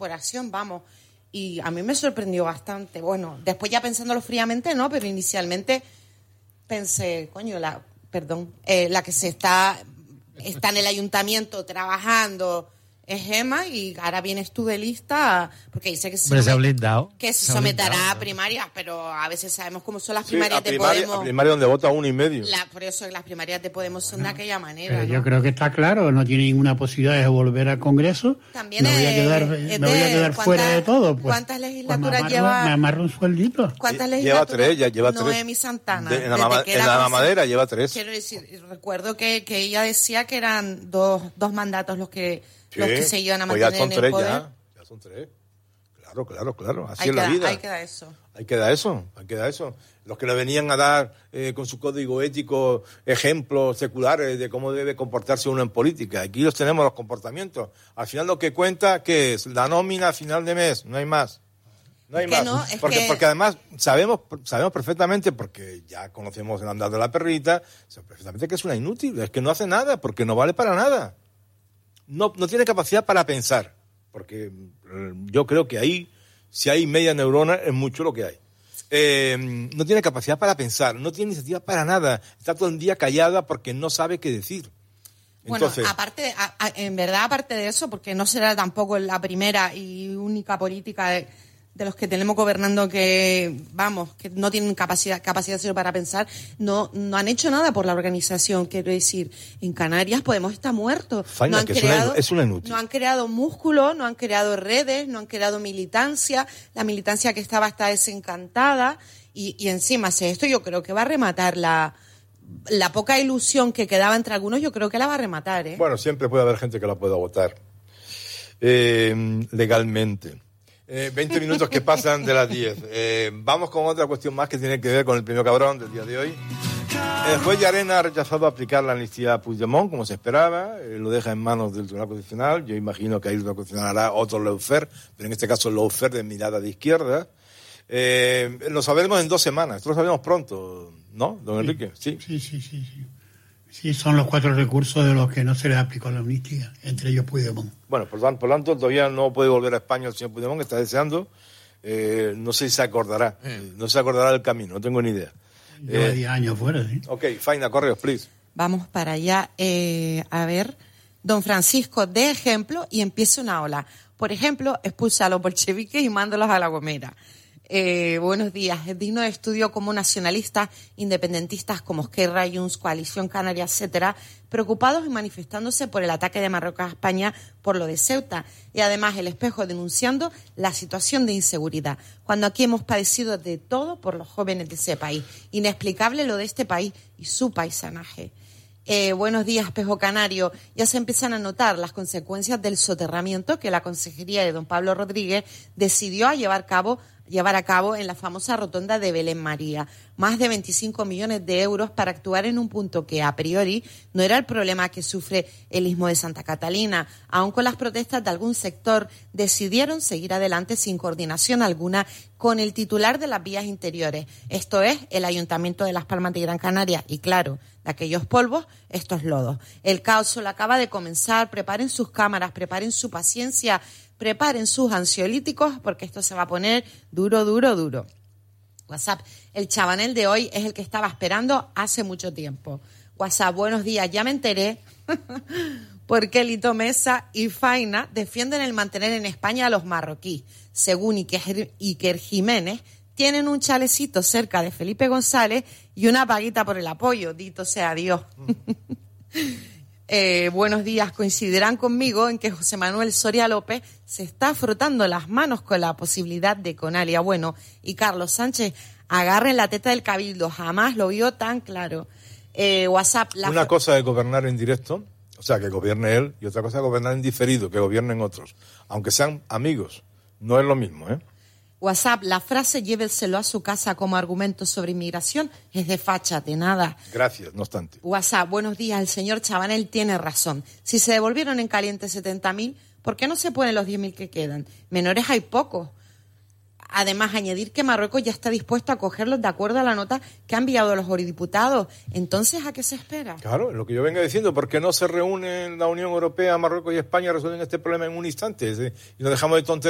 incorporación, vamos. Y a mí me sorprendió bastante. Bueno, después ya pensándolo fríamente, no, pero inicialmente pensé, coño, la que está en el ayuntamiento trabajando es Gemma, y ahora vienes tú de lista, porque dice que se someterá a primarias, pero a veces sabemos cómo son las primarias de Podemos. A primaria donde vota 1,5. Por eso las primarias de Podemos son de aquella manera. Pero yo creo que está claro, no tiene ninguna posibilidad de volver al Congreso. También me voy a quedar fuera de todo. Pues, ¿cuántas legislaturas lleva? Me amarro un sueldito. ¿Cuántas legislaturas? Lleva 3. Noemi Santana. En la mamadera lleva 3. Quiero decir, recuerdo que ella decía que eran dos mandatos los que se iban a mantener en el poder. Ya son 3. Claro. Así es la vida. Ahí queda eso. Ahí queda eso. Los que le venían a dar con su código ético ejemplos seculares de cómo debe comportarse uno en política. Aquí los tenemos, los comportamientos. Al final lo que cuenta, ¿qué es? La nómina a final de mes, no hay más. Porque además sabemos perfectamente, porque ya conocemos el andar de la perrita, sabemos perfectamente que es una inútil, es que no hace nada, porque no vale para nada. No tiene capacidad para pensar, porque yo creo que ahí, si hay media neurona, es mucho lo que hay. No tiene capacidad para pensar, no tiene iniciativa para nada, está todo el día callada porque no sabe qué decir. Entonces, bueno, aparte de eso, porque no será tampoco la primera y única política de los que tenemos gobernando que no tienen capacidad cero para pensar, no han hecho nada por la organización. Quiero decir, en Canarias Podemos está muerto. Es una inútil. No han creado músculo, no han creado redes, no han creado militancia. La militancia que estaba está desencantada y encima esto yo creo que va a rematar la poca ilusión que quedaba entre algunos, yo creo que la va a rematar. Bueno, siempre puede haber gente que la pueda votar legalmente. 20 minutos que pasan de las 10. Vamos con otra cuestión más que tiene que ver con el premio Cabrón del día de hoy. El juez Llarena ha rechazado aplicar la amnistía a Puigdemont, como se esperaba. Lo deja en manos del Tribunal Constitucional. Yo imagino que ahí el Tribunal Constitucional hará otro lawfare, pero en este caso el lawfare de mirada de izquierda. Lo sabremos en 2 semanas. Esto lo sabemos pronto, ¿no, don Enrique? Sí. Sí, son los 4 recursos de los que no se les aplicó la amnistía, entre ellos Puigdemont. Bueno, por tanto, todavía no puede volver a España el señor Puigdemont, que está deseando. No sé si se acordará. No se acordará del camino, no tengo ni idea. Lleva 10 años fuera, ¿sí? Ok, Faina, correos, please. Vamos para allá. A ver, don Francisco, de ejemplo y empieza una ola. Por ejemplo, expulsa a los bolcheviques y mándalos a La Gomera. Buenos días. Es digno de estudio como nacionalistas, independentistas como Esquerra, Junts, Coalición Canaria, etcétera, preocupados y manifestándose por el ataque de Marruecos a España por lo de Ceuta. Y además El Espejo denunciando la situación de inseguridad, cuando aquí hemos padecido de todo por los jóvenes de ese país. Inexplicable lo de este país y su paisanaje. Buenos días, Espejo Canario. Ya se empiezan a notar las consecuencias del soterramiento que la consejería de don Pablo Rodríguez decidió llevar a cabo en la famosa rotonda de Belén María. Más de 25 millones de euros para actuar en un punto que a priori no era el problema que sufre el Istmo de Santa Catalina. Aun con las protestas de algún sector, decidieron seguir adelante sin coordinación alguna con el titular de las vías interiores. Esto es el Ayuntamiento de Las Palmas de Gran Canaria. Y claro, de aquellos polvos, estos lodos. El caos solo acaba de comenzar. Preparen sus cámaras, preparen su paciencia, preparen sus ansiolíticos, porque esto se va a poner duro. WhatsApp, el chabanel de hoy es el que estaba esperando hace mucho tiempo. WhatsApp, buenos días, ya me enteré porque Lito Mesa y Faina defienden el mantener en España a los marroquíes. Según Iker Jiménez, tienen un chalecito cerca de Felipe González y una paguita por el apoyo, dito sea Dios. Buenos días, coincidirán conmigo en que José Manuel Soria López se está frotando las manos con la posibilidad de Conalia. Bueno, y Carlos Sánchez, agarren la teta del Cabildo, jamás lo vio tan claro. WhatsApp. Una cosa es gobernar en directo, o sea, que gobierne él, y otra cosa es gobernar en diferido, que gobiernen otros. Aunque sean amigos, no es lo mismo, ¿eh? WhatsApp, la frase llévenselo a su casa como argumento sobre inmigración es de facha, de nada. Gracias, no obstante. WhatsApp, buenos días, el señor Chabanel tiene razón. Si se devolvieron en caliente 70.000, ¿por qué no se ponen los 10.000 que quedan? Menores hay pocos. Además, añadir que Marruecos ya está dispuesto a acogerlos de acuerdo a la nota que han enviado los eurodiputados. Entonces, ¿a qué se espera? Claro, lo que yo vengo diciendo, ¿por qué no se reúnen la Unión Europea, Marruecos y España, resuelven este problema en un instante? Y nos dejamos de tonterías.